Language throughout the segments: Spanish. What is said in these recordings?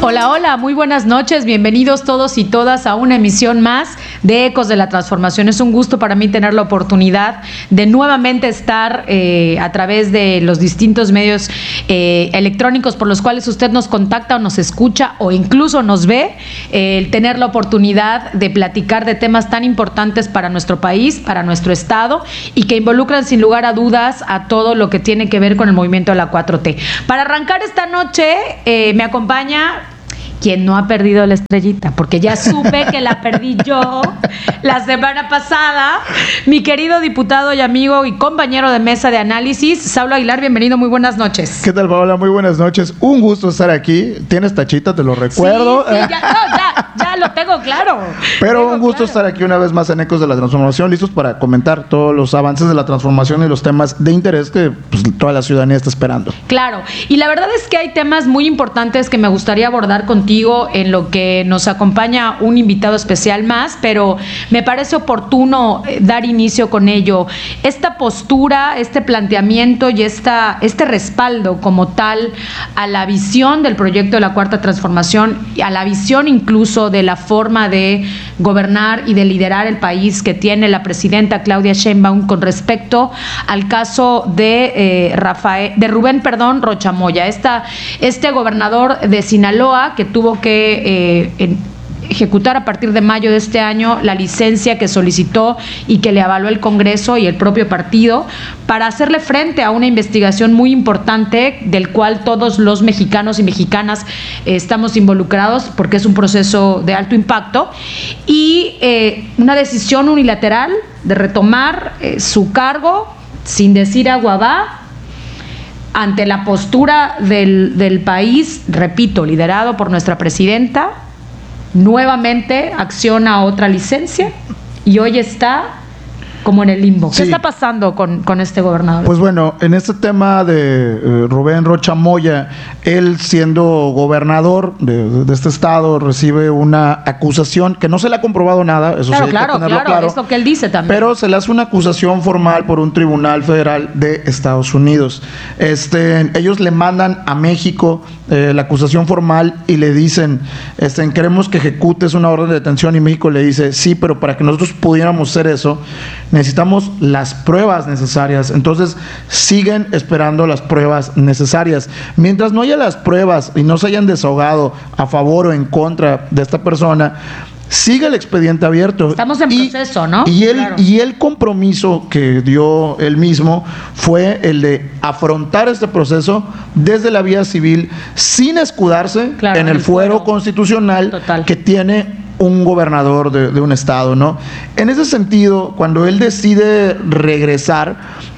Hola, hola, muy buenas noches, bienvenidos todos y todas a una emisión más de Ecos de la Transformación. Es un gusto para mí tener la oportunidad de nuevamente estar a través de los distintos medios electrónicos por los cuales usted nos contacta o nos escucha o incluso nos ve, tener la oportunidad de platicar de temas tan importantes para nuestro país, para nuestro estado y que involucran sin lugar a dudas a todo lo que tiene que ver con el movimiento de la 4T. Para arrancar esta noche me acompaña quien no ha perdido la estrellita, porque ya supe que la perdí yo la semana pasada, mi querido diputado y amigo y compañero de mesa de análisis, Saulo Aguilar. Bienvenido, muy buenas noches. ¿Qué tal, Paola? Muy buenas noches. Un gusto estar aquí. Tienes tachita, te lo recuerdo. Sí, ya lo tengo claro. Pero un gusto estar aquí una vez más en Ecos de la Transformación, listos para comentar todos los avances de la transformación y los temas de interés que pues, toda la ciudadanía está esperando. Claro, y la verdad es que hay temas muy importantes que me gustaría abordar contigo, en lo que nos acompaña un invitado especial más, pero me parece oportuno dar inicio con ello. Esta postura, este planteamiento y este respaldo como tal a la visión del proyecto de la Cuarta Transformación, a la visión incluso de la forma de gobernar y de liderar el país que tiene la presidenta Claudia Sheinbaum con respecto al caso de Rubén Rocha Moya, este gobernador de Sinaloa que tuvo que ejecutar a partir de mayo de este año la licencia que solicitó y que le avaló el Congreso y el propio partido para hacerle frente a una investigación muy importante del cual todos los mexicanos y mexicanas estamos involucrados porque es un proceso de alto impacto y una decisión unilateral de retomar su cargo sin decir agua va, ante la postura del país, repito, liderado por nuestra presidenta, nuevamente acciona otra licencia y hoy está como en el limbo. Sí. ¿Qué está pasando con este gobernador? Pues bueno, en este tema de Rubén Rocha Moya, él siendo gobernador de este estado, recibe una acusación que no se le ha comprobado nada, eso claro, sí hay que tenerlo claro, es lo que él dice también. Pero se le hace una acusación formal por un tribunal federal de Estados Unidos. Ellos le mandan a México la acusación formal y le dicen, queremos que ejecutes una orden de detención, y México le dice, sí, pero para que nosotros pudiéramos hacer eso, necesitamos las pruebas necesarias. Entonces siguen esperando las pruebas necesarias. Mientras no haya las pruebas y no se hayan desahogado a favor o en contra de esta persona, sigue el expediente abierto. Estamos en proceso, ¿no? Y el compromiso que dio él mismo fue el de afrontar este proceso desde la vía civil sin escudarse en el fuero constitucional total que tiene un gobernador de un estado, ¿no? En ese sentido, cuando él decide regresar,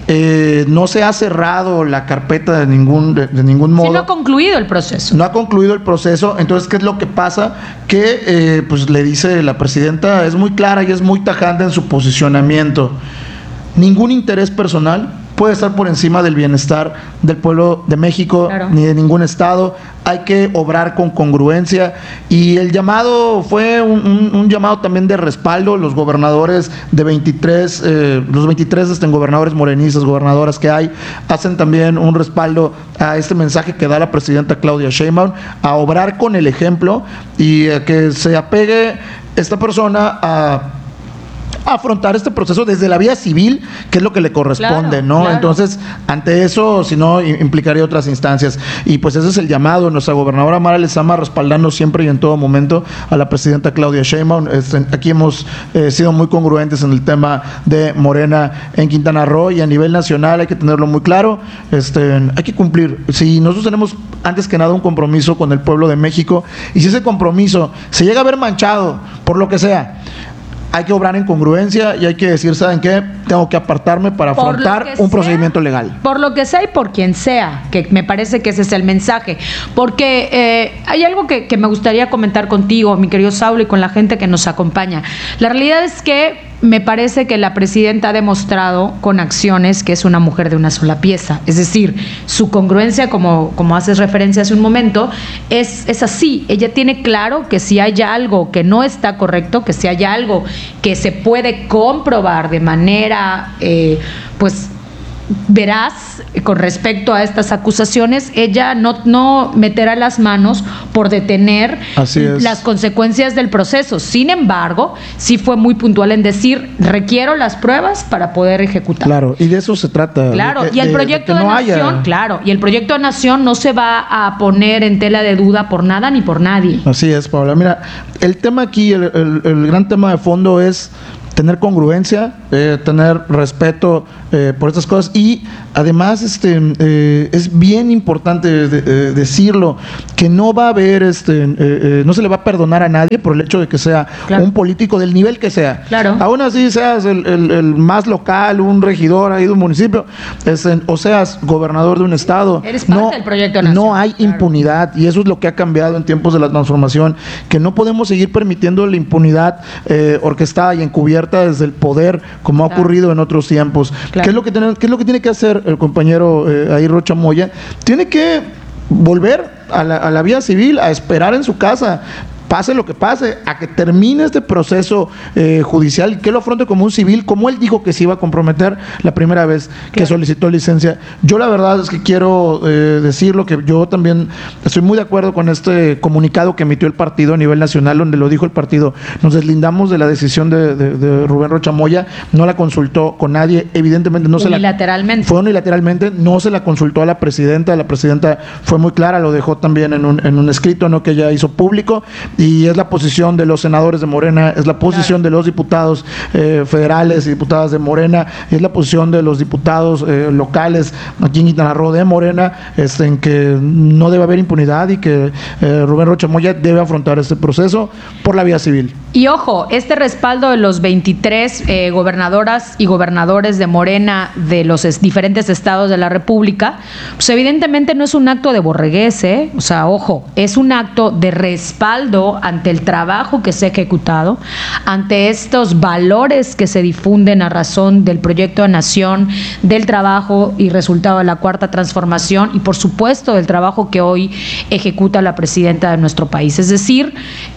no se ha cerrado la carpeta de ningún modo. Sí, no ha concluido el proceso. No ha concluido el proceso. Entonces, ¿qué es lo que pasa? Que pues le dice la presidenta, es muy clara y es muy tajante en su posicionamiento. Ningún interés personal puede estar por encima del bienestar del pueblo de México, claro, ni de ningún estado. Hay que obrar con congruencia y el llamado fue un llamado también de respaldo. Los gobernadores de 23, los 23 gobernadores morenistas, gobernadoras que hay, hacen también un respaldo a este mensaje que da la presidenta Claudia Sheinbaum, a obrar con el ejemplo y a que se apegue esta persona a afrontar este proceso desde la vía civil, que es lo que le corresponde, claro, ¿no? Claro. Entonces, ante eso, si no, implicaría otras instancias. Y pues ese es el llamado. Nuestra gobernadora Mara Lezama respaldando siempre y en todo momento a la presidenta Claudia Sheinbaum. Aquí hemos sido muy congruentes en el tema de Morena en Quintana Roo y a nivel nacional hay que tenerlo muy claro. Hay que cumplir. Si nosotros tenemos, antes que nada, un compromiso con el pueblo de México, y si ese compromiso se llega a ver manchado por lo que sea, hay que obrar en congruencia y hay que decir, ¿saben qué? Tengo que apartarme para afrontar un procedimiento legal. Por lo que sea y por quien sea, que me parece que ese es el mensaje. Porque hay algo que me gustaría comentar contigo, mi querido Saulo, y con la gente que nos acompaña. La realidad es que me parece que la presidenta ha demostrado con acciones que es una mujer de una sola pieza. Es decir, su congruencia, como haces referencia hace un momento, es así. Ella tiene claro que si hay algo que no está correcto, que si hay algo que se puede comprobar de manera, pues veraz con respecto a estas acusaciones. Ella no meterá las manos por detener las consecuencias del proceso. Sin embargo, sí fue muy puntual en decir, requiero las pruebas para poder ejecutar. Claro, y de eso se trata. Claro, y el proyecto de nación, claro, y el proyecto de nación no se va a poner en tela de duda por nada ni por nadie. Así es, Paula. Mira, el tema aquí, el gran tema de fondo es tener congruencia, tener respeto por estas cosas, y además es bien importante decirlo, que no va a haber no se le va a perdonar a nadie por el hecho de que sea un político del nivel que sea. Claro. Aún así seas el más local, un regidor ahí de un municipio, o seas gobernador de un estado. Eres parte del proyecto nacional. No hay impunidad, y eso es lo que ha cambiado en tiempos de la transformación, que no podemos seguir permitiendo la impunidad orquestada y encubierta desde el poder, como ha ocurrido en otros tiempos. ¿Qué es lo que tiene que hacer el compañero ahí Rocha Moya? Tiene que volver a la vía civil, a esperar en su casa, pase lo que pase, a que termine este proceso judicial, que lo afronte como un civil, como él dijo que se iba a comprometer la primera vez que solicitó licencia. Yo la verdad es que quiero decirlo, que yo también estoy muy de acuerdo con este comunicado que emitió el partido a nivel nacional, donde lo dijo el partido: nos deslindamos de la decisión de Rubén Rocha Moya, no la consultó con nadie, evidentemente no se la... Unilateralmente. Fue unilateralmente, no se la consultó a la presidenta fue muy clara, lo dejó también en un escrito, ¿no?, que ella hizo público. Y es la posición de los senadores de Morena, es la posición de los diputados federales y diputadas de Morena, es la posición de los diputados locales aquí en Quintana Roo de Morena, en que no debe haber impunidad y que Rubén Rocha Moya debe afrontar este proceso por la vía civil. Y ojo, este respaldo de los 23 gobernadoras y gobernadores de Morena de los diferentes estados de la República, pues evidentemente no es un acto de borregués, o sea, ojo, es un acto de respaldo ante el trabajo que se ha ejecutado, ante estos valores que se difunden a razón del proyecto de nación, del trabajo y resultado de la Cuarta Transformación, y por supuesto del trabajo que hoy ejecuta la presidenta de nuestro país. Es decir,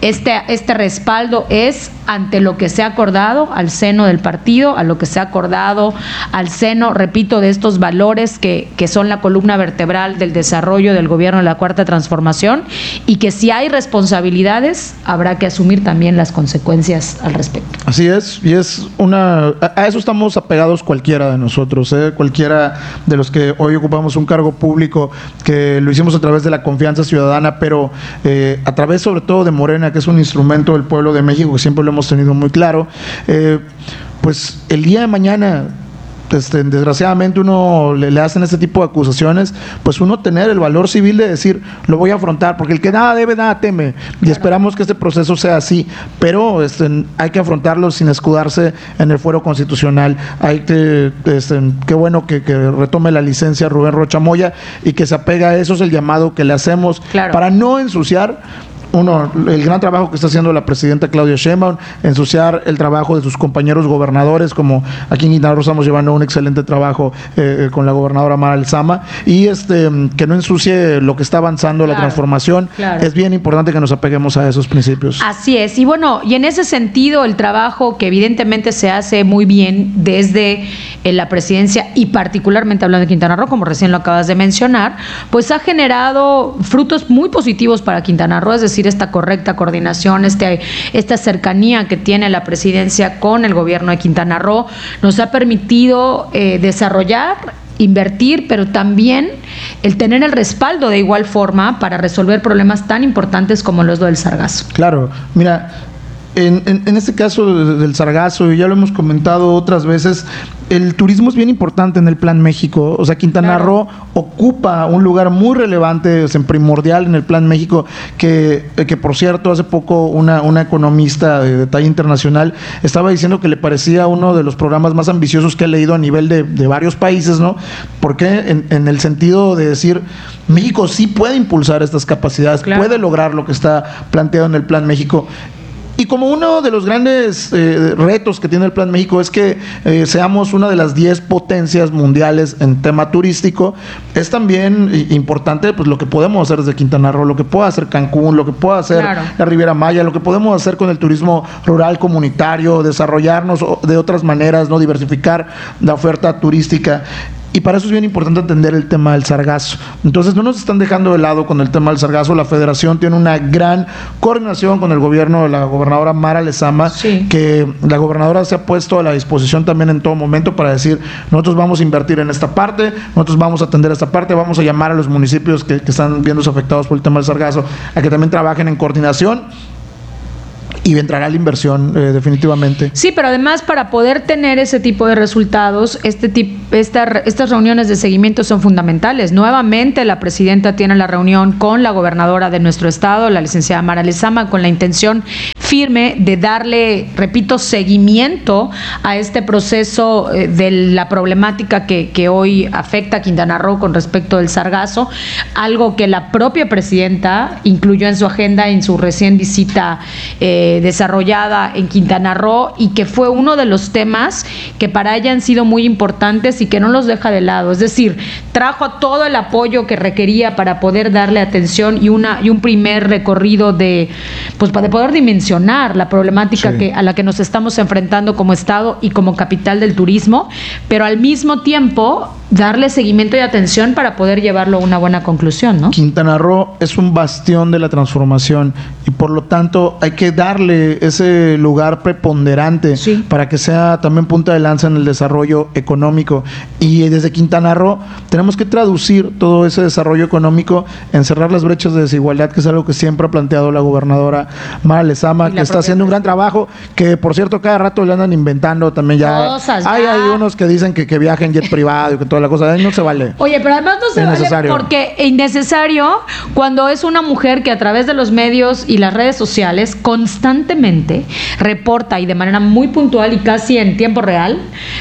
este respaldo es ante lo que se ha acordado al seno del partido, a lo que se ha acordado al seno, repito, de estos valores que son la columna vertebral del desarrollo del gobierno de la Cuarta Transformación, y que si hay responsabilidades habrá que asumir también las consecuencias al respecto. Así es, y a eso estamos apegados cualquiera de nosotros, cualquiera de los que hoy ocupamos un cargo público, que lo hicimos a través de la confianza ciudadana, pero a través sobre todo de Morena, que es un instrumento del pueblo de México, que siempre lo hemos tenido muy claro. Pues el día de mañana, desgraciadamente uno le hacen este tipo de acusaciones, pues uno tener el valor civil de decir, lo voy a afrontar, porque el que nada debe, nada teme, y esperamos que este proceso sea así, pero hay que afrontarlo sin escudarse en el fuero constitucional. Qué bueno que retome la licencia Rubén Rocha Moya y que se apega a eso, es el llamado que le hacemos para no ensuciar el gran trabajo que está haciendo la presidenta Claudia Sheinbaum, ensuciar el trabajo de sus compañeros gobernadores, como aquí en Quintana Roo estamos llevando un excelente trabajo con la gobernadora Mara Lezama, y que no ensucie lo que está avanzando la transformación. Es bien importante que nos apeguemos a esos principios. Así es, y bueno, y en ese sentido el trabajo que evidentemente se hace muy bien desde la presidencia, y particularmente hablando de Quintana Roo, como recién lo acabas de mencionar, pues ha generado frutos muy positivos para Quintana Roo, es decir, esta correcta coordinación, esta cercanía que tiene la presidencia con el gobierno de Quintana Roo, nos ha permitido desarrollar, invertir, pero también el tener el respaldo de igual forma para resolver problemas tan importantes como los del sargazo. Claro, mira, en este caso del sargazo, y ya lo hemos comentado otras veces, el turismo es bien importante en el Plan México. O sea, Quintana Roo ocupa un lugar muy relevante, primordial en el Plan México, que por cierto, hace poco una economista de talla internacional estaba diciendo que le parecía uno de los programas más ambiciosos que ha leído a nivel de varios países, ¿no? Porque en el sentido de decir, México sí puede impulsar estas capacidades, puede lograr lo que está planteado en el Plan México. Y como uno de los grandes retos que tiene el Plan México es que seamos una de las 10 potencias mundiales en tema turístico, es también importante pues lo que podemos hacer desde Quintana Roo, lo que pueda hacer Cancún, lo que pueda hacer la Riviera Maya, lo que podemos hacer con el turismo rural comunitario, desarrollarnos de otras maneras, no diversificar la oferta turística. Y para eso es bien importante atender el tema del sargazo. Entonces no nos están dejando de lado con el tema del sargazo. La federación tiene una gran coordinación con el gobierno de la gobernadora Mara Lezama, sí, que la gobernadora se ha puesto a la disposición también en todo momento para decir, nosotros vamos a invertir en esta parte, nosotros vamos a atender esta parte, vamos a llamar a los municipios que están viéndose afectados por el tema del sargazo a que también trabajen en coordinación. Y entrará la inversión definitivamente. Sí, pero además para poder tener ese tipo de resultados, estas reuniones de seguimiento son fundamentales. Nuevamente la presidenta tiene la reunión con la gobernadora de nuestro estado, la licenciada Mara Lezama, con la intención firme de darle, repito, seguimiento a este proceso de la problemática que hoy afecta a Quintana Roo con respecto del sargazo, algo que la propia presidenta incluyó en su agenda en su recién visita desarrollada en Quintana Roo, y que fue uno de los temas que para ella han sido muy importantes y que no los deja de lado. Es decir, trajo todo el apoyo que requería para poder darle atención y un primer recorrido de poder dimensionar la problemática sí, a la que nos estamos enfrentando como estado y como capital del turismo, pero al mismo tiempo darle seguimiento y atención para poder llevarlo a una buena conclusión, ¿no? Quintana Roo es un bastión de la transformación y por lo tanto hay que darle ese lugar preponderante, sí, para que sea también punta de lanza en el desarrollo económico. Y desde Quintana Roo tenemos que traducir todo ese desarrollo económico en cerrar las brechas de desigualdad, que es algo que siempre ha planteado la gobernadora Mara Lezama, que está haciendo un gran trabajo, que por cierto cada rato le andan inventando también ya. Cosas, hay unos que dicen que viaja en jet privado y que toda la cosa, no se vale. Oye, pero además no se vale porque es innecesario cuando es una mujer que a través de los medios y las redes sociales constantemente reporta y de manera muy puntual y casi en tiempo real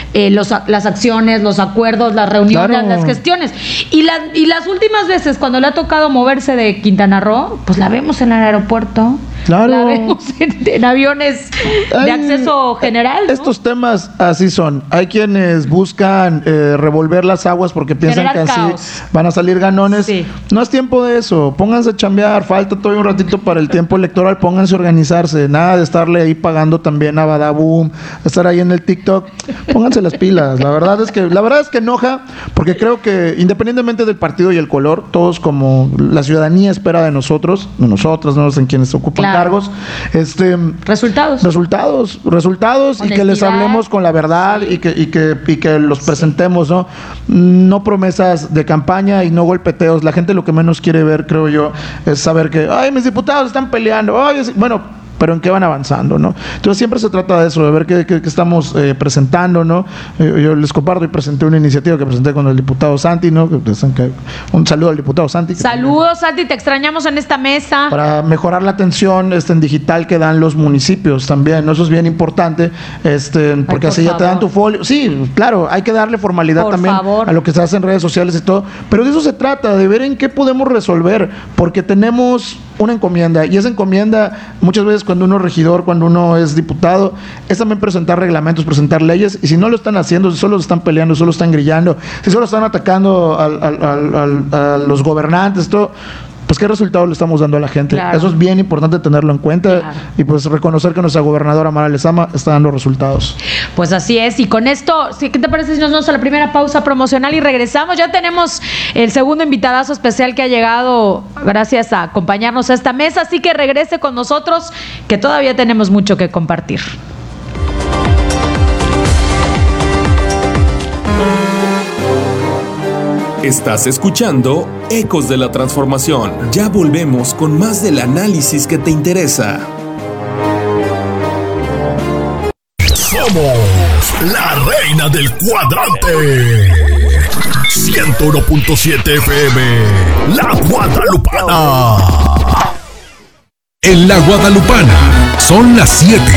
las acciones, los acuerdos, las reuniones, claro, las gestiones. Y las últimas veces cuando le ha tocado moverse de Quintana Roo, pues la vemos en el aeropuerto. Claro. La vemos en aviones de acceso general, ¿no? Estos temas así son. Hay quienes buscan revolver las aguas porque piensan generar que caos, así van a salir ganones. Sí. No es tiempo de eso. Pónganse a chambear. Falta todavía un ratito para el tiempo electoral. Pónganse a organizarse. Nada de estarle ahí pagando también a Badaboom, estar ahí en el TikTok. Pónganse las pilas. La verdad es que enoja, porque creo que independientemente del partido y el color, todos como la ciudadanía espera de nosotros, no en quienes ocupan, claro, cargos, resultados honestidad, y que les hablemos con la verdad, sí, y que los presentemos, ¿no? No promesas de campaña y no golpeteos. La gente lo que menos quiere ver, creo yo, es saber que, mis diputados están peleando. Bueno, pero en qué van avanzando, ¿no? Entonces siempre se trata de eso, de ver qué estamos presentando, ¿no? Yo les comparto y presenté una iniciativa que presenté con el diputado Santi, ¿no? Un saludo al diputado Santi. Saludos, Santi, te extrañamos en esta mesa. Para mejorar la atención en digital que dan los municipios también, ¿no? Eso es bien importante, porque así ya te dan tu folio. Sí, claro, hay que darle formalidad también a lo que se hace en redes sociales y todo, pero de eso se trata, de ver en qué podemos resolver, porque tenemos una encomienda, y esa encomienda muchas veces cuando uno es regidor, cuando uno es diputado, es también presentar reglamentos, presentar leyes, y si no lo están haciendo, si solo están peleando, solo están grillando, si solo están atacando a los gobernantes, todo, pues qué resultado le estamos dando a la gente. Claro. Eso es bien importante tenerlo en cuenta, claro, y pues reconocer que nuestra gobernadora Mara Lezama está dando resultados. Pues así es, y con esto, ¿qué te parece si nos vamos a la primera pausa promocional y regresamos? Ya tenemos el segundo invitadazo especial que ha llegado gracias a acompañarnos a esta mesa, así que regrese con nosotros, que todavía tenemos mucho que compartir. Estás escuchando Ecos de la Transformación. Ya volvemos con más del análisis que te interesa. Somos la reina del cuadrante. 101.7 FM, La Guadalupana. En La Guadalupana son las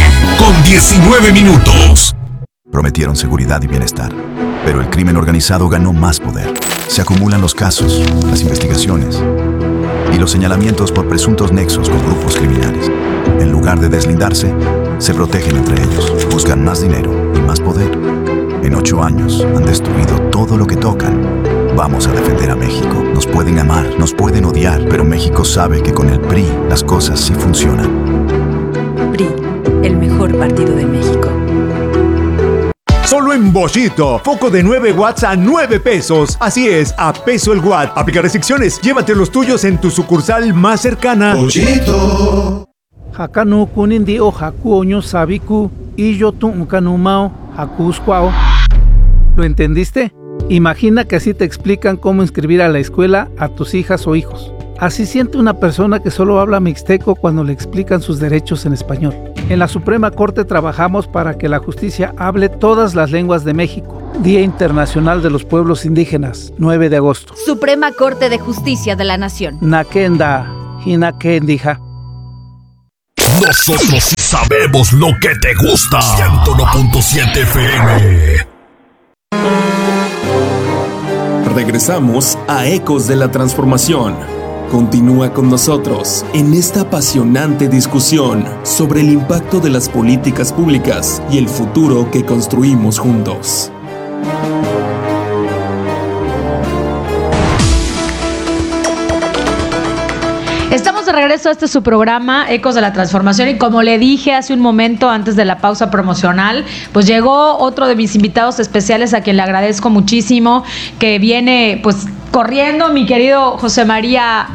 7:19. Prometieron seguridad y bienestar, pero el crimen organizado ganó más poder. Se acumulan los casos, las investigaciones y los señalamientos por presuntos nexos con grupos criminales. En lugar de deslindarse, se protegen entre ellos, buscan más dinero y más poder. En 8 años han destruido todo lo que tocan. Vamos a defender a México. Nos pueden amar, nos pueden odiar, pero México sabe que con el PRI las cosas sí funcionan. PRI, el mejor partido de México. Solo buen bollito. Foco de 9 watts a 9 pesos. Así es, a peso el watt. Aplica restricciones. Llévate los tuyos en tu sucursal más cercana. Pollito. Hakanu kunindi o haku oño sabiku y yo tu ukanumao hakuskwao. ¿Lo entendiste? Imagina que así te explican cómo inscribir a la escuela a tus hijas o hijos. Así siente una persona que solo habla mixteco cuando le explican sus derechos en español. En la Suprema Corte trabajamos para que la justicia hable todas las lenguas de México. Día Internacional de los Pueblos Indígenas, 9 de agosto. Suprema Corte de Justicia de la Nación. Nakenda, hinakendija. Nosotros sí sabemos lo que te gusta. 101.7 FM. Regresamos a Ecos de la Transformación. Continúa con nosotros en esta apasionante discusión sobre el impacto de las políticas públicas y el futuro que construimos juntos. Estamos de regreso a su programa, Ecos de la Transformación, y como le dije hace un momento antes de la pausa promocional, pues llegó otro de mis invitados especiales a quien le agradezco muchísimo, que viene pues corriendo, mi querido José María,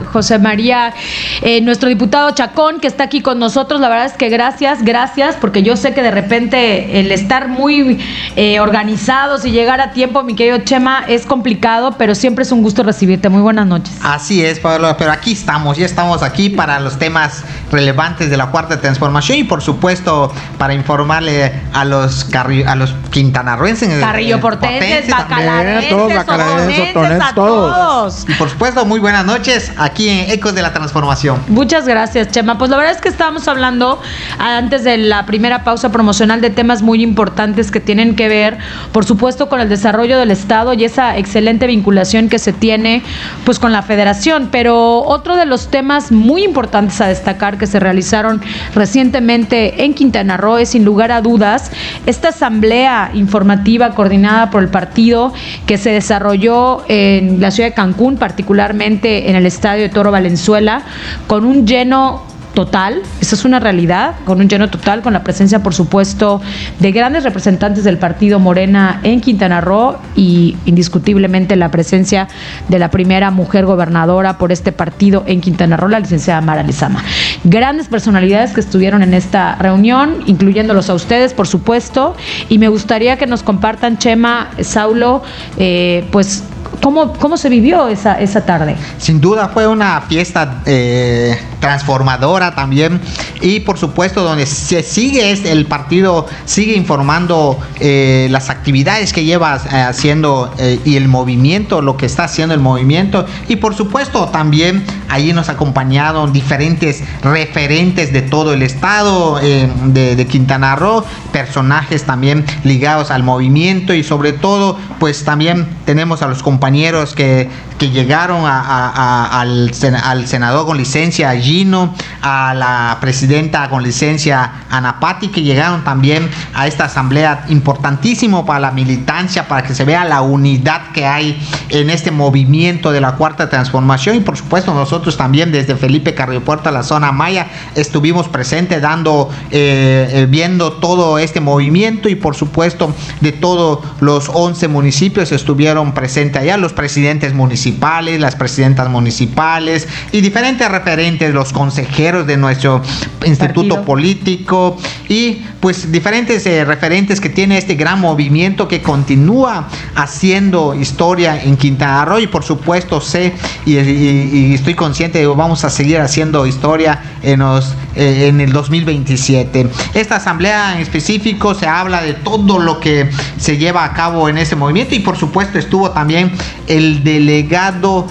nuestro diputado Chacón, que está aquí con nosotros. La verdad es que gracias, porque yo sé que de repente el estar muy organizados y llegar a tiempo, mi querido Chema, es complicado, pero siempre es un gusto recibirte. Muy buenas noches. Así es, Pablo, pero aquí estamos, ya estamos aquí para los temas relevantes de la Cuarta Transformación y por supuesto para informarle a los quintanarroenses, carrilloportenses, bacalarenses, sotonenses, todos. Y por supuesto, muy buenas noches aquí en Ecos de la Transformación. Muchas gracias, Chema. Pues la verdad es que estábamos hablando antes de la primera pausa promocional de temas muy importantes que tienen que ver, por supuesto, con el desarrollo del Estado y esa excelente vinculación que se tiene pues con la Federación. Pero otro de los temas muy importantes a destacar que se realizaron recientemente en Quintana Roo es, sin lugar a dudas, esta asamblea informativa coordinada por el partido que se desarrolló en la ciudad de Cancún, particularmente en el Estadio de Toro Valenzuela, con un lleno total, esa es una realidad, con un lleno total, con la presencia, por supuesto, de grandes representantes del partido Morena en Quintana Roo y indiscutiblemente la presencia de la primera mujer gobernadora por este partido en Quintana Roo, la licenciada Mara Lezama. Grandes personalidades que estuvieron en esta reunión, incluyéndolos a ustedes, por supuesto, y me gustaría que nos compartan, Chema, Saulo, pues ¿cómo se vivió esa tarde? Sin duda fue una fiesta transformadora también, y por supuesto donde se sigue el partido sigue informando las actividades que lleva haciendo y el movimiento, lo que está haciendo el movimiento, y por supuesto también allí nos acompañaron diferentes referentes de todo el estado de Quintana Roo, personajes también ligados al movimiento, y sobre todo pues también tenemos a los compañeros que llegaron al senador con licencia Gino, a la presidenta con licencia Ana Patti, que llegaron también a esta asamblea importantísimo para la militancia, para que se vea la unidad que hay en este movimiento de la Cuarta Transformación. Y por supuesto nosotros también desde Felipe Carrillo Puerto a la zona Maya estuvimos presentes viendo todo este movimiento, y por supuesto de todos los 11 municipios estuvieron presentes allá los presidentes municipales, las presidentas municipales y diferentes referentes, los consejeros de nuestro instituto político, y pues diferentes referentes que tiene este gran movimiento que continúa haciendo historia en Quintana Roo. Y por supuesto sé y estoy consciente de que vamos a seguir haciendo historia en el 2027. Esta asamblea en específico se habla de todo lo que se lleva a cabo en ese movimiento, y por supuesto estuvo también el delegado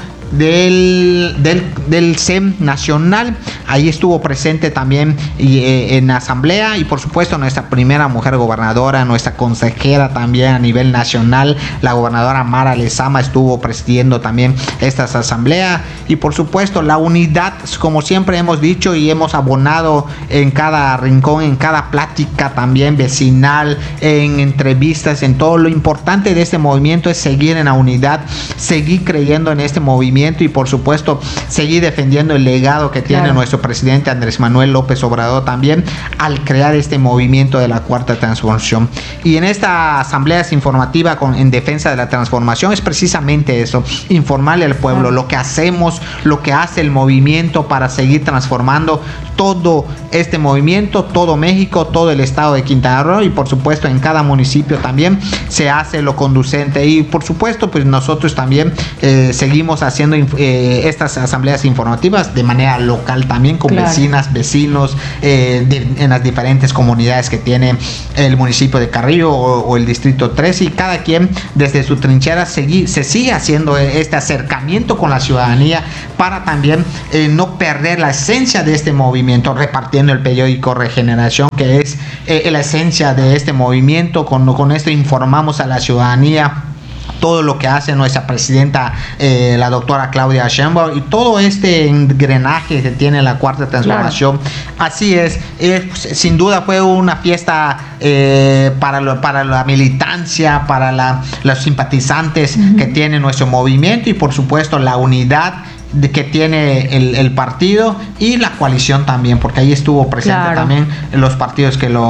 del SEM nacional, ahí estuvo presente también en la asamblea, y por supuesto nuestra primera mujer gobernadora, nuestra consejera también a nivel nacional, la gobernadora Mara Lezama, estuvo presidiendo también esta asamblea. Y por supuesto la unidad, como siempre hemos dicho y hemos abonado en cada rincón, en cada plática también vecinal, en entrevistas, en todo. Lo importante de este movimiento es seguir en la unidad, seguir creyendo en este movimiento movimiento y por supuesto seguir defendiendo el legado que tiene nuestro presidente Andrés Manuel López Obrador también al crear este movimiento de la Cuarta Transformación. Y en esta asamblea informativa en defensa de la transformación es precisamente eso, informarle al pueblo lo que hacemos, lo que hace el movimiento para seguir transformando todo este movimiento, todo México, todo el estado de Quintana Roo y por supuesto en cada municipio también se hace lo conducente y por supuesto pues nosotros también seguimos haciendo estas asambleas informativas de manera local también con vecinas, vecinos en las diferentes comunidades que tiene el municipio de Carrillo o el distrito 3 y cada quien desde su trinchera se sigue haciendo este acercamiento con la ciudadanía para también no perder la esencia de este movimiento, repartiendo el periódico Regeneración, que es la esencia de este movimiento. Con esto informamos a la ciudadanía todo lo que hace nuestra presidenta, la doctora Claudia Sheinbaum, y todo este engranaje que tiene la Cuarta Transformación. Así es, sin duda fue una fiesta para la militancia, para los simpatizantes que tiene nuestro movimiento y por supuesto la unidad que tiene el partido y la coalición también, porque ahí estuvo presente también los partidos que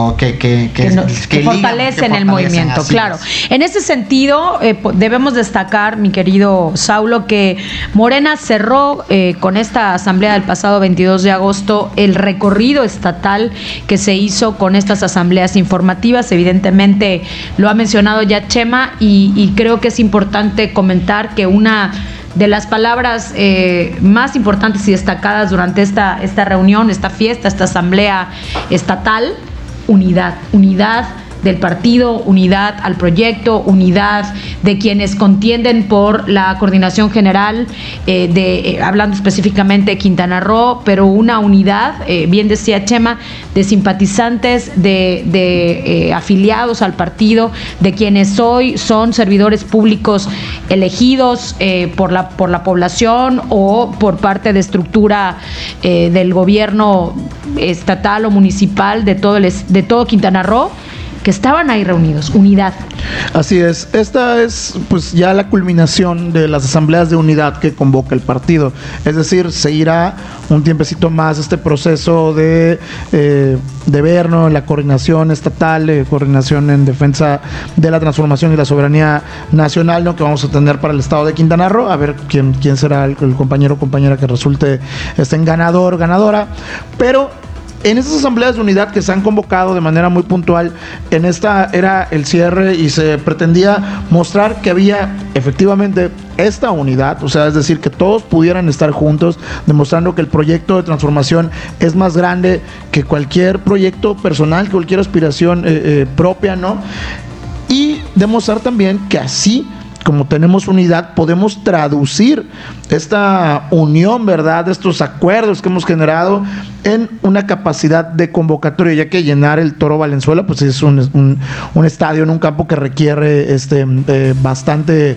fortalecen el movimiento, En ese sentido, debemos destacar, mi querido Saulo, que Morena cerró con esta asamblea del pasado 22 de agosto el recorrido estatal que se hizo con estas asambleas informativas. Evidentemente lo ha mencionado ya Chema y creo que es importante comentar que una de las palabras más importantes y destacadas durante esta reunión, esta fiesta, esta asamblea estatal, unidad del partido, unidad al proyecto, unidad de quienes contienden por la coordinación general, hablando específicamente de Quintana Roo, pero una unidad, bien decía Chema, de simpatizantes, de afiliados al partido, de quienes hoy son servidores públicos elegidos por la población o por parte de estructura del gobierno estatal o municipal de todo Quintana Roo, que estaban ahí reunidos, unidad. Así es, esta es pues ya la culminación de las asambleas de unidad que convoca el partido, es decir, seguirá un tiempecito más este proceso de ver, ¿no?, la coordinación estatal, coordinación en defensa de la transformación y la soberanía nacional, ¿no?, que vamos a tener para el estado de Quintana Roo, a ver quién será el compañero o compañera que resulte en ganador, ganadora, pero en estas asambleas de unidad que se han convocado de manera muy puntual, en esta era el cierre y se pretendía mostrar que había efectivamente esta unidad, o sea, es decir, que todos pudieran estar juntos, demostrando que el proyecto de transformación es más grande que cualquier proyecto personal, que cualquier aspiración propia, ¿no? Y demostrar también que así como tenemos unidad, podemos traducir esta unión, ¿verdad?, de estos acuerdos que hemos generado en una capacidad de convocatoria, ya que llenar el Toro Valenzuela pues es un estadio en un campo que requiere bastante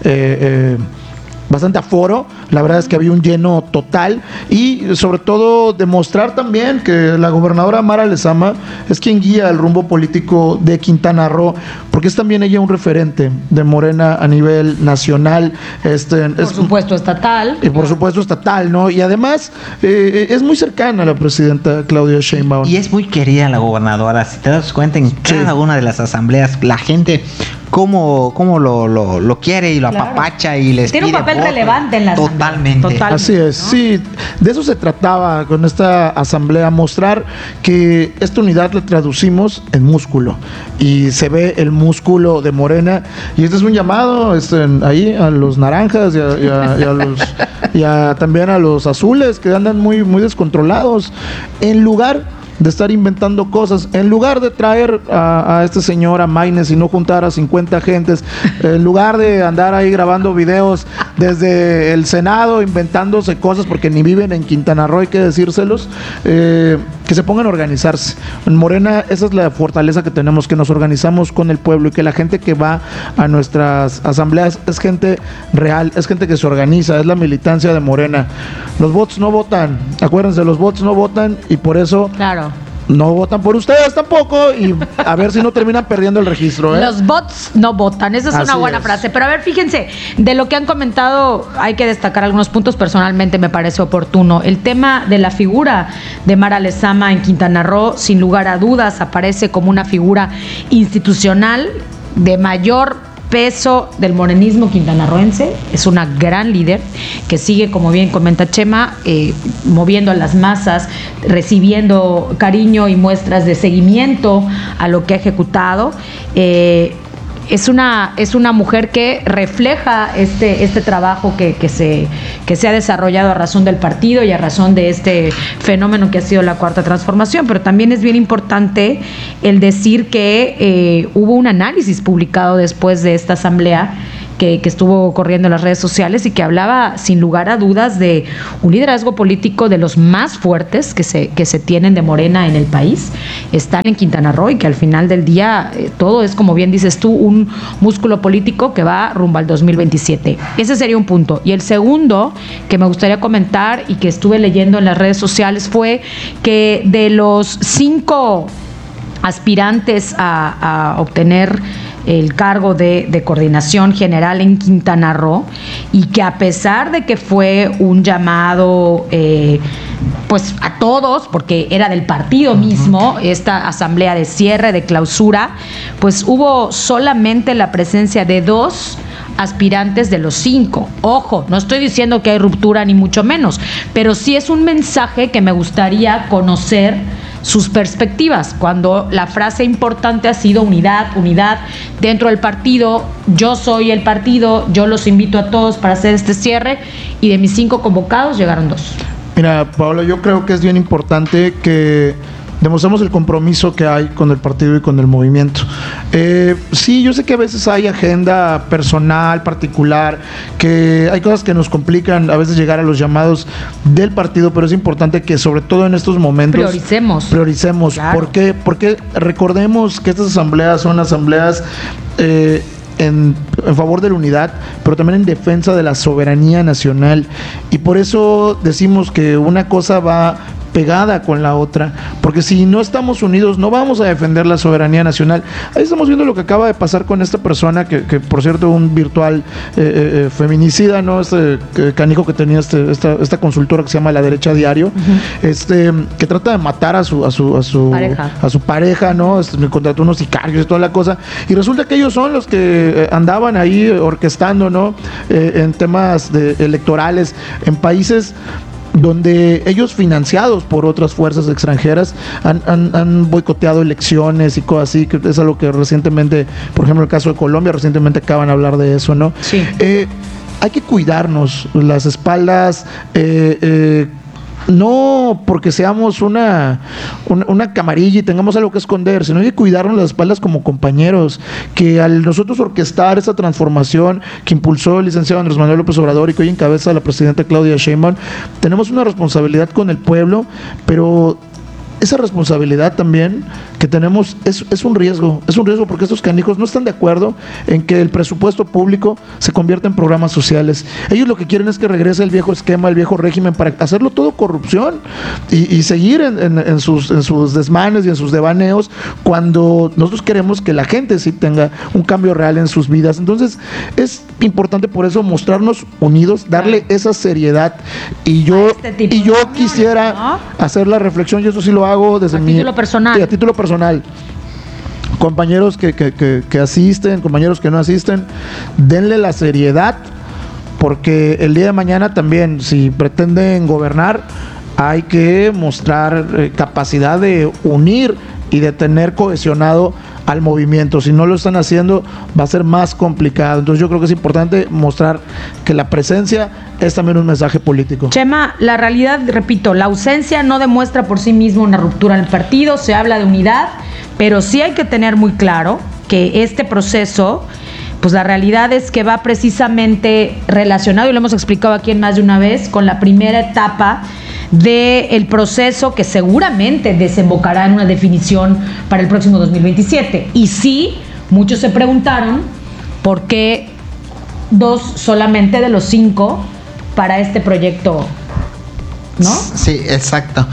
aforo. La verdad es que había un lleno total y sobre todo demostrar también que la gobernadora Mara Lezama es quien guía el rumbo político de Quintana Roo, porque es también ella un referente de Morena a nivel nacional, por supuesto estatal. Y por supuesto estatal, ¿no? Y además es muy cercana a la presidenta Claudia Sheinbaum. Y es muy querida la gobernadora, si te das cuenta en cada una de las asambleas, la gente cómo lo quiere y lo apapacha y les tiene un papel relevante en la asamblea. Totalmente. Así es, ¿no? Sí, de eso se trataba con esta asamblea, mostrar que esta unidad la traducimos en músculo y se ve el músculo de Morena y este es un llamado ahí a los naranjas y también a los azules que andan muy, muy descontrolados, en lugar de estar inventando cosas, en lugar de traer a este señor a Maynes y no juntar a 50 gentes, en lugar de andar ahí grabando videos desde el Senado inventándose cosas porque ni viven en Quintana Roo, hay que decírselos, que se pongan a organizarse. En Morena esa es la fortaleza que tenemos, que nos organizamos con el pueblo y que la gente que va a nuestras asambleas es gente real, es gente que se organiza, es la militancia de Morena. Los bots no votan, acuérdense, los bots no votan y por eso no votan por ustedes tampoco y a ver si no terminan perdiendo el registro. Los bots no votan, esa es una buena frase. Pero a ver, fíjense, de lo que han comentado hay que destacar algunos puntos. Personalmente me parece oportuno. El tema de la figura de Mara Lezama en Quintana Roo, sin lugar a dudas, aparece como una figura institucional de mayor peso del morenismo quintanarroense. Es una gran líder que sigue, como bien comenta Chema, moviendo a las masas, recibiendo cariño y muestras de seguimiento a lo que ha ejecutado. Es una mujer que refleja este trabajo que se ha desarrollado a razón del partido y a razón de este fenómeno que ha sido la Cuarta Transformación. Pero también es bien importante el decir que hubo un análisis publicado después de esta asamblea que estuvo corriendo en las redes sociales y que hablaba sin lugar a dudas de un liderazgo político de los más fuertes que se tienen de Morena en el país. Están en Quintana Roo y que al final del día todo es, como bien dices tú, un músculo político que va rumbo al 2027. Ese sería un punto. Y el segundo que me gustaría comentar y que estuve leyendo en las redes sociales fue que de los 5 aspirantes a obtener el cargo de coordinación general en Quintana Roo, y que a pesar de que fue un llamado pues a todos, porque era del partido mismo, esta asamblea de cierre, de clausura, pues hubo solamente la presencia de 2 aspirantes de los 5. Ojo, no estoy diciendo que hay ruptura ni mucho menos, pero sí es un mensaje que me gustaría conocer sus perspectivas, cuando la frase importante ha sido unidad dentro del partido. Yo soy el partido, yo los invito a todos para hacer este cierre, y de mis 5 convocados llegaron 2. Mira, Paola, yo creo que es bien importante que demostremos el compromiso que hay con el partido y con el movimiento. Sí, yo sé que a veces hay agenda personal, particular, que hay cosas que nos complican a veces llegar a los llamados del partido, pero es importante que sobre todo en estos momentos prioricemos. Claro. ¿Por qué? Porque recordemos que estas asambleas son asambleas en favor de la unidad, pero también en defensa de la soberanía nacional, y por eso decimos que una cosa va pegada con la otra, porque si no estamos unidos no vamos a defender la soberanía nacional. Ahí estamos viendo lo que acaba de pasar con esta persona que por cierto, un virtual feminicida, ¿no? Este canijo que tenía esta consultora que se llama La Derecha Diario, que trata de matar a su pareja, ¿no? Contrató unos sicarios y toda la cosa, y resulta que ellos son los que andaban ahí orquestando, ¿no? En temas electorales en países donde ellos, financiados por otras fuerzas extranjeras, han boicoteado elecciones y cosas así, que es algo que recientemente, por ejemplo, el caso de Colombia, recientemente acaban de hablar de eso, ¿no? Sí. Hay que cuidarnos las espaldas, no porque seamos una camarilla y tengamos algo que esconder, sino hay que cuidarnos las espaldas como compañeros, que al nosotros orquestar esa transformación que impulsó el licenciado Andrés Manuel López Obrador y que hoy encabeza la presidenta Claudia Sheinbaum, tenemos una responsabilidad con el pueblo, pero esa responsabilidad también que tenemos es un riesgo porque estos canijos no están de acuerdo en que el presupuesto público se convierta en programas sociales. Ellos lo que quieren es que regrese el viejo esquema, el viejo régimen, para hacerlo todo corrupción y seguir en sus desmanes y en sus devaneos, cuando nosotros queremos que la gente sí tenga un cambio real en sus vidas. Entonces es importante por eso mostrarnos unidos, darle esa seriedad, y yo quisiera, ¿no?, hacer la reflexión, y eso sí lo hago desde título personal. Sí, a título personal. Compañeros que asisten, compañeros que no asisten, denle la seriedad, porque el día de mañana también, si pretenden gobernar, hay que mostrar capacidad de unir y de tener cohesionado al movimiento. Si no lo están haciendo, va a ser más complicado. Entonces yo creo que es importante mostrar que la presencia es también un mensaje político. Chema, la realidad, repito, la ausencia no demuestra por sí mismo una ruptura en el partido, se habla de unidad, pero sí hay que tener muy claro que este proceso, pues la realidad es que va precisamente relacionado, y lo hemos explicado aquí en más de una vez, con la primera etapa del proceso que seguramente desembocará en una definición para el próximo 2027. Y sí, muchos se preguntaron por qué 2 solamente de los 5 para este proyecto, ¿no? Sí, exacto.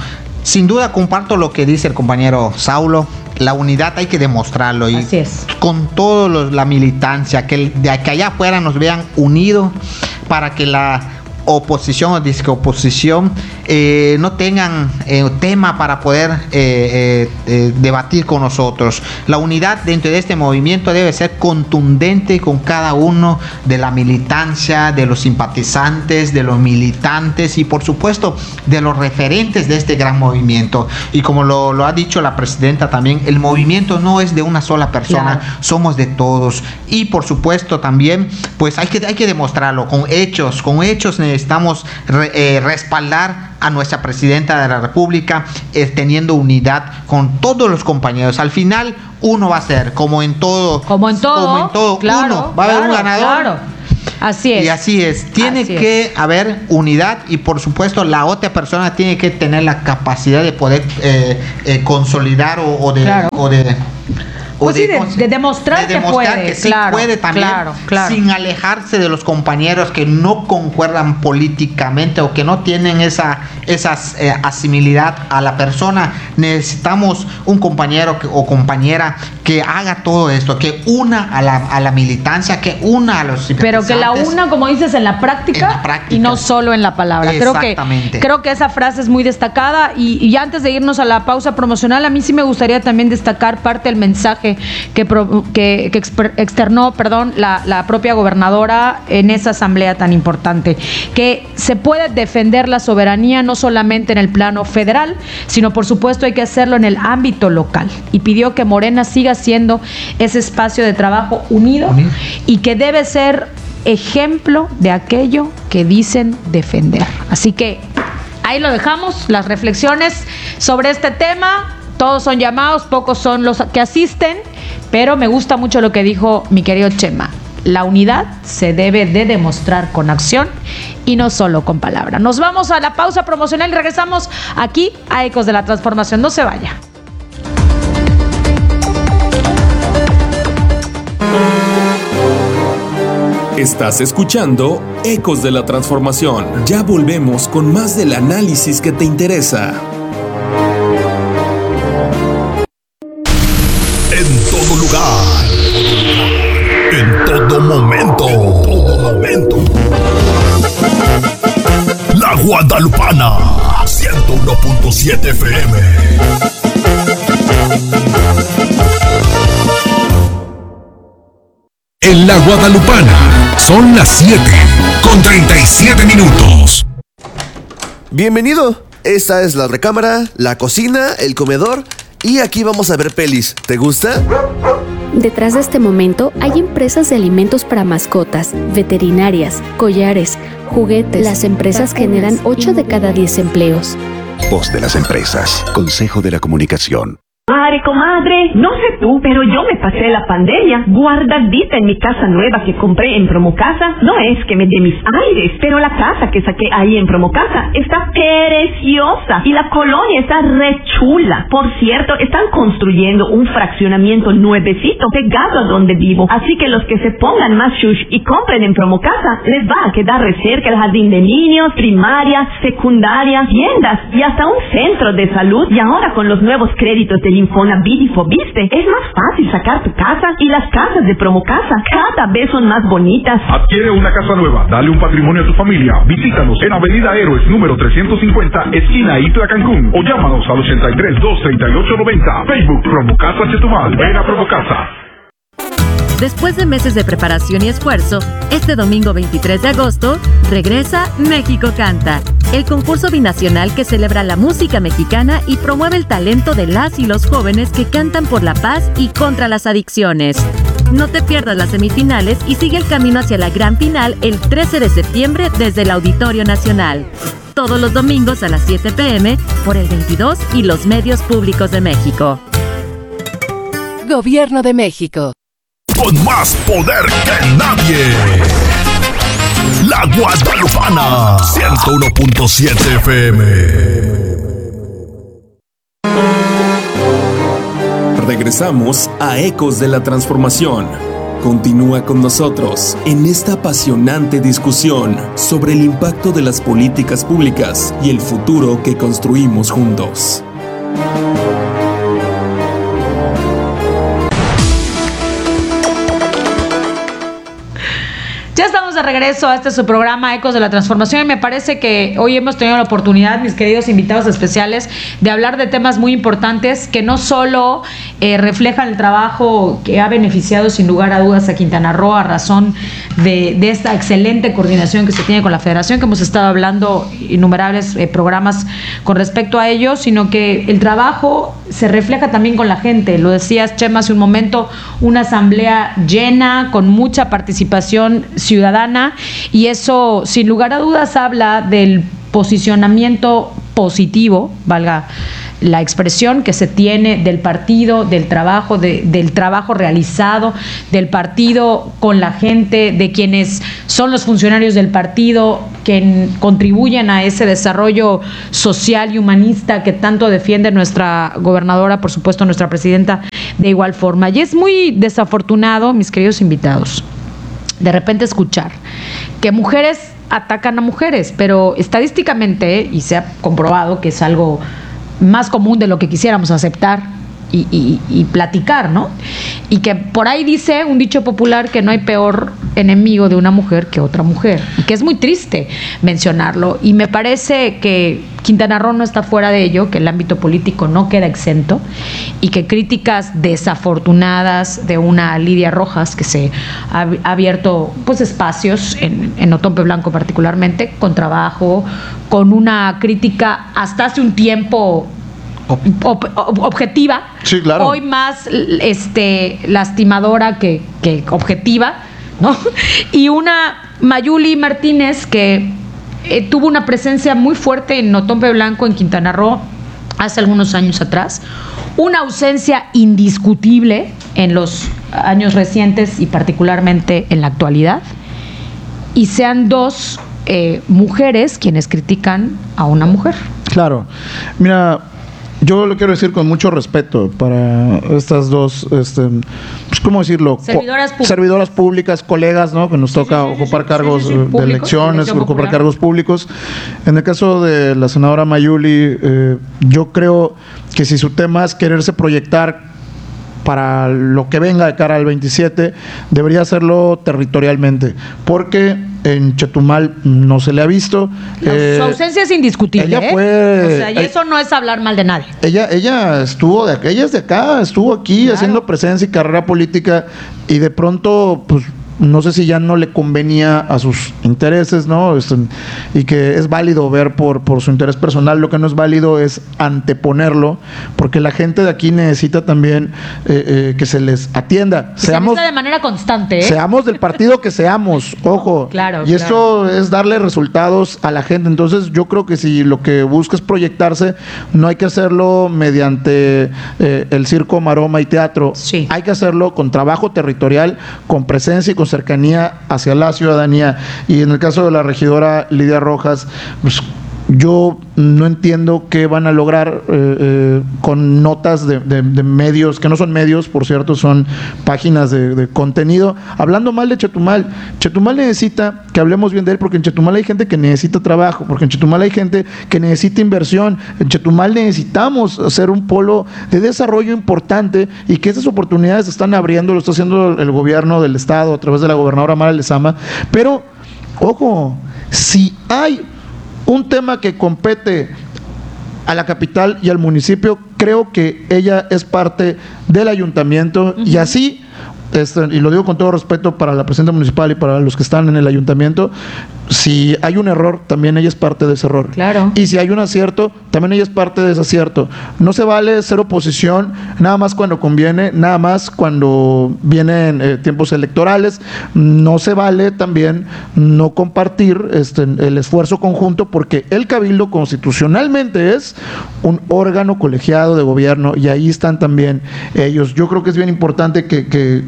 sin duda comparto lo que dice el compañero Saulo. La unidad hay que demostrarlo, y así es, con toda la militancia, que de aquí allá afuera nos vean unidos, para que la oposición o discoposición no tengan tema para poder debatir con nosotros. La unidad dentro de este movimiento debe ser contundente con cada uno de la militancia, de los simpatizantes, de los militantes y por supuesto de los referentes de este gran movimiento. Y como lo ha dicho la presidenta también, el movimiento no es de una sola persona, claro, somos de todos. Y por supuesto también pues hay que demostrarlo con hechos. Con hechos necesitamos respaldar a nuestra presidenta de la República, teniendo unidad con todos los compañeros. Al final uno va a ser como en todo, claro, uno va a haber un ganador. Claro. Así es. Y así es. Tiene que haber unidad, y por supuesto la otra persona tiene que tener la capacidad de poder consolidar o de demostrar que puede, que sí puede también, claro, sin alejarse de los compañeros que no concuerdan políticamente o que no tienen esa asimilidad a la persona. Necesitamos un compañero o compañera que haga todo esto, que una a la militancia, que una a los simpatizantes. Pero que la una, como dices, en la práctica y no solo en la palabra. Exactamente. Creo que esa frase es muy destacada, y antes de irnos a la pausa promocional, a mí sí me gustaría también destacar parte del mensaje que externó la propia gobernadora en esa asamblea tan importante, que se puede defender la soberanía no solamente en el plano federal, sino por supuesto hay que hacerlo en el ámbito local, y pidió que Morena siga siendo ese espacio de trabajo unido y que debe ser ejemplo de aquello que dicen defender. Así que ahí lo dejamos, las reflexiones sobre este tema. Todos son llamados, pocos son los que asisten, pero me gusta mucho lo que dijo mi querido Chema. La unidad se debe de demostrar con acción y no solo con palabras. Nos vamos a la pausa promocional y regresamos aquí a Ecos de la Transformación. No se vaya. Estás escuchando Ecos de la Transformación. Ya volvemos con más del análisis que te interesa. En todo momento. La Guadalupana, 101.7 FM. En la Guadalupana son las 7:37. Bienvenido. Esta es la recámara, la cocina, el comedor, y aquí vamos a ver pelis. ¿Te gusta? Detrás de este momento hay empresas de alimentos para mascotas, veterinarias, collares, juguetes. Las empresas generan 8 de cada 10 empleos. Voz de las empresas. Consejo de la Comunicación. Madre, comadre, no sé tú, pero yo me pasé la pandemia guardadita en mi casa nueva que compré en Promocasa. No es que me dé mis aires, pero la casa que saqué ahí en Promocasa está preciosa y la colonia está re chula. Por cierto, están construyendo un fraccionamiento nuevecito pegado a donde vivo. Así que los que se pongan más shush y compren en Promocasa, les va a quedar re cerca el jardín de niños, primaria, secundaria, tiendas y hasta un centro de salud. Y ahora con los nuevos créditos de Infonavit y Fobiste, es más fácil sacar tu casa, y las casas de Promocasa cada vez son más bonitas. Adquiere una casa nueva, dale un patrimonio a tu familia. Visítanos en Avenida Héroes número 350, esquina Itla, Cancún, o llámanos al 83-238-90. Facebook Promocasa Chetumal. Ven a Promocasa. Después de meses de preparación y esfuerzo, este domingo 23 de agosto, regresa México Canta, el concurso binacional que celebra la música mexicana y promueve el talento de las y los jóvenes que cantan por la paz y contra las adicciones. No te pierdas las semifinales y sigue el camino hacia la gran final el 13 de septiembre desde el Auditorio Nacional. Todos los domingos a las 7 p.m. por el 22 y los medios públicos de México. Gobierno de México. Con más poder que nadie. La Guadalupana, 101.7 FM. Regresamos a Ecos de la Transformación. Continúa con nosotros en esta apasionante discusión sobre el impacto de las políticas públicas y el futuro que construimos juntos. Ya estamos de regreso a su programa Ecos de la Transformación y me parece que hoy hemos tenido la oportunidad, mis queridos invitados especiales, de hablar de temas muy importantes que no solo reflejan el trabajo que ha beneficiado sin lugar a dudas a Quintana Roo a razón de esta excelente coordinación que se tiene con la Federación, que hemos estado hablando innumerables programas con respecto a ello, sino que el trabajo se refleja también con la gente. Lo decías, Chema, hace un momento, una asamblea llena, con mucha participación ciudadana, y eso sin lugar a dudas habla del posicionamiento positivo, valga la expresión, que se tiene del partido, del trabajo realizado, del partido con la gente, de quienes son los funcionarios del partido, que contribuyen a ese desarrollo social y humanista que tanto defiende nuestra gobernadora, por supuesto nuestra presidenta, de igual forma. Y es muy desafortunado, mis queridos invitados, de repente escuchar que mujeres atacan a mujeres, pero estadísticamente, y se ha comprobado que es algo más común de lo que quisiéramos aceptar y platicar, ¿no? Y que por ahí dice un dicho popular que no hay peor enemigo de una mujer que otra mujer, y que es muy triste mencionarlo, y me parece que Quintana Roo no está fuera de ello, que el ámbito político no queda exento, y que críticas desafortunadas de una Lidia Rojas, que se ha abierto pues espacios en Otompe Blanco particularmente, con trabajo, con una crítica hasta hace un tiempo objetiva, sí, claro. Hoy más lastimadora que objetiva, ¿no? Y una Mayuli Martínez que tuvo una presencia muy fuerte en Otompe Blanco, en Quintana Roo, hace algunos años atrás, una ausencia indiscutible en los años recientes y particularmente en la actualidad, y sean dos mujeres quienes critican a una mujer. Claro, mira, yo lo quiero decir con mucho respeto para estas dos, pues, ¿cómo decirlo? Servidoras públicas, colegas, ¿no? Que nos toca ocupar cargos de elecciones, ocupar cargos públicos. En el caso de la senadora Mayuli, yo creo que si su tema es quererse proyectar para lo que venga de cara al 27, debería hacerlo territorialmente, porque en Chetumal no se le ha visto. Su ausencia es indiscutible. Ella fue, o sea, y eso no es hablar mal de nadie. Ella estuvo de acá, ella es de acá, estuvo aquí haciendo presencia y carrera política, y de pronto, pues, no sé si ya no le convenía a sus intereses, ¿no? Y que es válido ver por su interés personal. Lo que no es válido es anteponerlo, porque la gente de aquí necesita también que se les atienda. Seamos de manera constante, Seamos del partido que seamos, ojo. Claro, y eso es darle resultados a la gente. Entonces yo creo que si lo que busca es proyectarse, no hay que hacerlo mediante el circo, maroma y teatro. Sí. Hay que hacerlo con trabajo territorial, con presencia y con cercanía hacia la ciudadanía. Y en el caso de la regidora Lidia Rojas, pues yo no entiendo qué van a lograr con notas de medios, que no son medios, por cierto, son páginas de contenido, hablando mal de Chetumal. Chetumal necesita que hablemos bien de él, porque en Chetumal hay gente que necesita trabajo, porque en Chetumal hay gente que necesita inversión. En Chetumal necesitamos hacer un polo de desarrollo importante, y que esas oportunidades se están abriendo, lo está haciendo el gobierno del estado a través de la gobernadora Mara Lezama. Pero, ojo, si hay un tema que compete a la capital y al municipio, creo que ella es parte del ayuntamiento. Y así, y lo digo con todo respeto para la presidenta municipal y para los que están en el ayuntamiento, si hay un error, también ella es parte de ese error. Claro. Y si hay un acierto, también ella es parte de ese acierto. No se vale ser oposición nada más cuando conviene, nada más cuando vienen tiempos electorales. No se vale también no compartir el esfuerzo conjunto, porque el Cabildo constitucionalmente es un órgano colegiado de gobierno, y ahí están también ellos. Yo creo que es bien importante que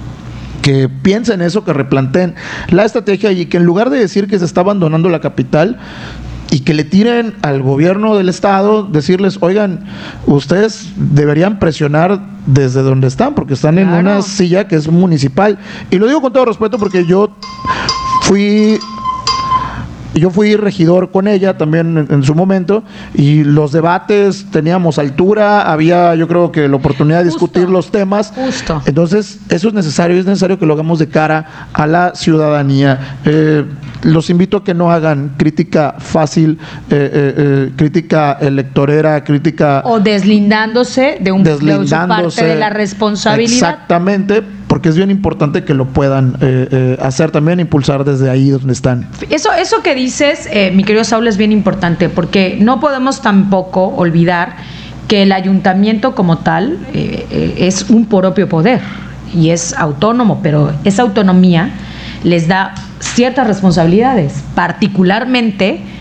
piensen eso, que replanteen la estrategia, y que en lugar de decir que se está abandonando la capital y que le tiren al gobierno del estado, decirles, oigan, ustedes deberían presionar desde donde están, porque están en una silla que es municipal. Y lo digo con todo respeto, porque yo fui yo fui regidor con ella también en su momento, y los debates teníamos altura, había yo creo que la oportunidad de discutir los temas. Justo. Entonces, eso es necesario que lo hagamos de cara a la ciudadanía. Los invito a que no hagan crítica fácil, crítica electorera, crítica... O deslindándose de su parte de la responsabilidad. Exactamente, porque es bien importante que lo puedan hacer también, impulsar desde ahí donde están. Eso que dices, mi querido Saúl, es bien importante, porque no podemos tampoco olvidar que el ayuntamiento como tal es un propio poder y es autónomo, pero esa autonomía les da ciertas responsabilidades, particularmente